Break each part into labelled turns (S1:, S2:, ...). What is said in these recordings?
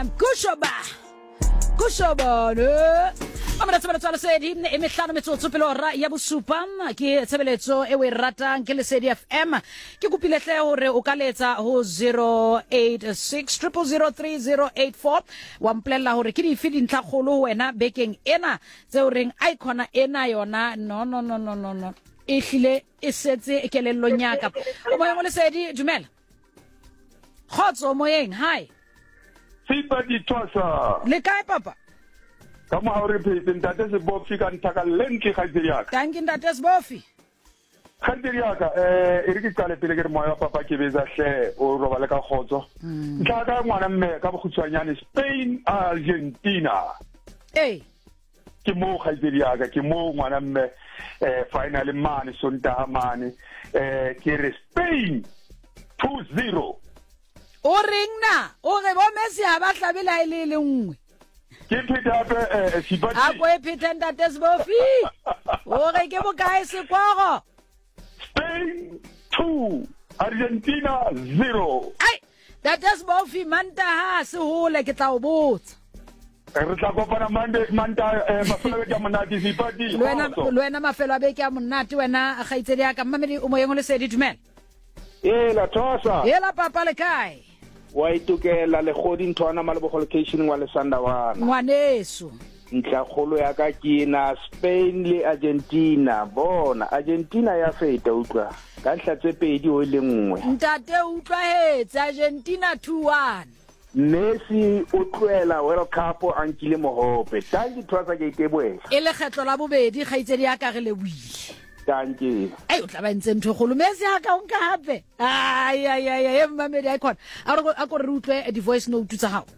S1: Kushoba Amara tsebetso Lesedi e mehlano metsotso pele ora ya bosupa ke tshebeletso e we ratang ke Lesedi FM ke kopile hle hore o ka letsa ho 0860003084 wa mplela hore ke di fidi ntla kholo wena bekeng ena tse o reng icona ena yona no e hlile e setse ke lello nyaka o moyeng Lesedi dumela khotso moyeng hi
S2: Sipa di Twasa.
S1: Le kae papa?
S2: Kama hore phete ntate se bofi ka ntaka lenke khaitsedi yaka.
S1: Danki ntate se bofi.
S2: Khaitsedi yaka e re ke tsale pele ke re moya papa ke beza hle o robala ka khotso. Ntaka ngwana mme ka bokhutswanyane Spain Argentina. Ke mo khaitsedi yaka ke mo ngwana mme final mane sontaha mane ke re Spain 2-0.
S1: O ringna o re bo Messi ha ba hlabela ile le nngwe
S2: ke pheta sipati
S1: a go e pheta ntate Sbofi o re ke bokae sekoro
S2: Spain 2 Argentina 0
S1: ai ntate Sbofi manta ha se hole ke tla o botsa
S2: re tla kopana manta mafelo ya monate sipati
S1: lwena mafelo a beke a monate wena gaitsedi ya ka mmamedi o moyeng Lesedi dumela
S3: la Thosa
S1: la papa le kae
S3: wa itukela le godi nthwana malebo location wa lesanda wana
S1: ngwaneso
S3: ntla kholo ya ka kina Spain le Argentina bona Argentina ya feta utlwa ka hlatse pedi o le nngwe
S1: ntate utlwa hetse Argentina 2-1
S3: Messi o tloela World Cup ankile mohope tangi Thosa ke iteboela
S1: e le kgetlo la bobedi gaitsedi ya ka re le buile
S3: tanki
S1: o tla ba ntse ntho kholo Messi ha ka onka hape ai mmamedi icon a go re utlwe di voice note tsa hao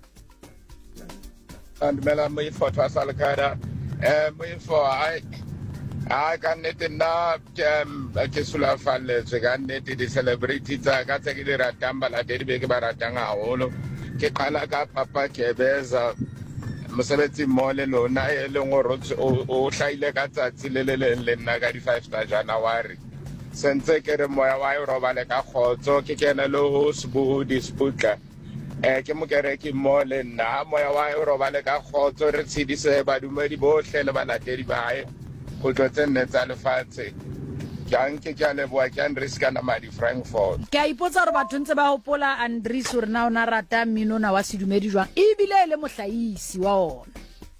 S4: and mela mo ifo Thosa le kada mo ifo I ka nete na ke sula falletse ka nete di celebrity tsa ka tse ke di ratang ba la di be ke ba ratang haholo ke qala ka papa Kebeza mosebetsi mole lona e le ngoro o hlaile ka tsatsi le nna ka di 5 tsa January sentse ke re moya wa e robale ka khotso ke kena le ho sbudi sputla ke mo kere ke mole nna moya wa e robale ka khotso re tshidise badumedi bohle le balatedi ba hae go tlotse nne tsa lefatshe ke le boa ke Andries kana madi Frankfurt
S1: ke a ipotsa gore batho ntse ba hopola Andries hore na ona rata mmino na wa sedumedi jwang e bile le mohlaisi wa ona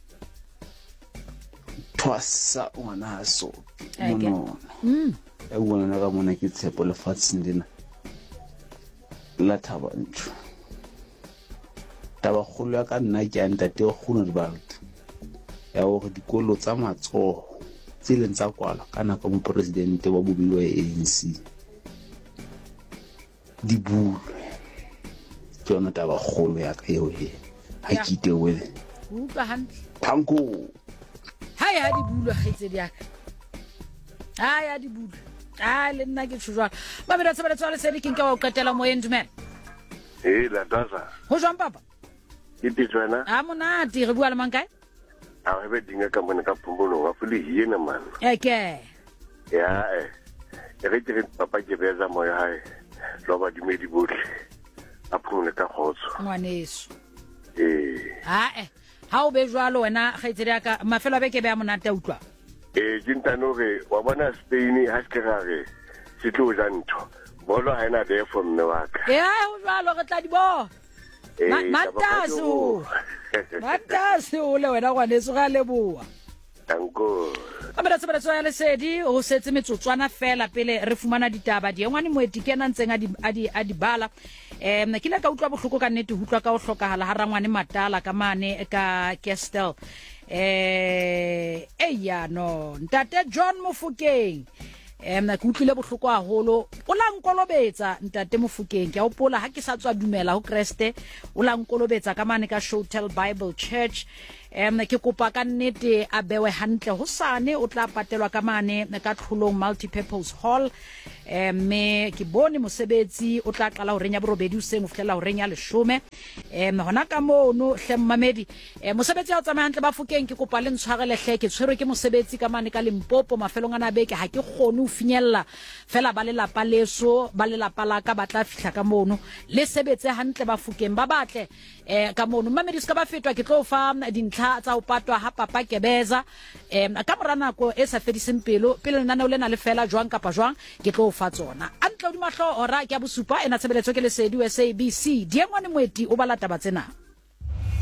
S5: Thosa ngwana so mono e bona ka mona ke tshepo lefatsheng dina la thabantsho taba kholo ya ka nna ke a ntate Khune Ribalta ya hore dikolo tsa matsoho tsileng tsa kwala kana ka mo presidente wa bobilo ya ANC di bulwe tsona taba kholo ya ka eo he ha ke itewe
S1: utlwa hantle
S5: thanko
S1: hai ha di bulwe gaitsedi ya ka hai ha di bulwe le nna ke tshujwa ba me ratsa Lesedi ke nka wa qetela moyeng dumela
S2: la Thosa
S1: ho jwang papa
S2: ke tsena
S1: a monate re bua le mang kae
S2: a be dinga ka mona ka phumbolo wa fuli hiena man
S1: ke
S2: re papa Kebeza moya hae lo ba dumedi bohle a phumule ka khotso
S1: ngwaneso ha o be jwalo wena gaitsedi ya ka mafelo a beke be a monate a utlwa
S2: dintano re wa bona Spain ha se re se tlo ja ntho bolo ha ena de for mme wa ka
S1: ho jwalo re tla di bona Mataso le wena ngwaneso ga leboa
S2: tanko
S1: Amara tsebetso ya Lesedi o setse metsotswana fela pele re fumana ditaba di ngwane moeti kena ntseng a di bala ke la ka utlwa bohloko ka nnete hutlwa ka o hlokahala ha rangwane Matala ka mane ka Castel no ntate John Mofokeng ke utlwile bohloko haholo o la nkolobetsa ntate Mofokeng ke a opola ha ke sa tswa dumela ho Kriste o la nkolobetsa ka mane ka Showtel Bible Church ke kopa ka nnete a bewe hantle hosane o tla patelwa ka mane ka Tlholong multipurpose hall me ke bone mosebetsi o tla qala ho renya borobedi useng o fihlela ho renya 10 hona ka mono hle mmamedi mosebetsi ha o tsamaya hantle Bafokeng ke kopa le ntshwarele hle ke tshwerwe ke mosebetsi ka mane ka Limpopo mafelong ana beke ha ke kgone ho finyella fela ba lelapa leso ba lelapa la ka ba tla fihla ka mono le sebetse hantle Bafokeng ba batle ka mono mmamedi ska ba fetwa ke tlo fa dintlha tsa ho patwa ha Papa Kebeza ka mora nako e sa fediseng pelo pele nna o lena le fela jwang kapa jwang ke tlo fa tsona antle di mahlo ora ke a bosupa ena tshebeletso ke le sedu SABC diengwane moeti o bala taba tsena.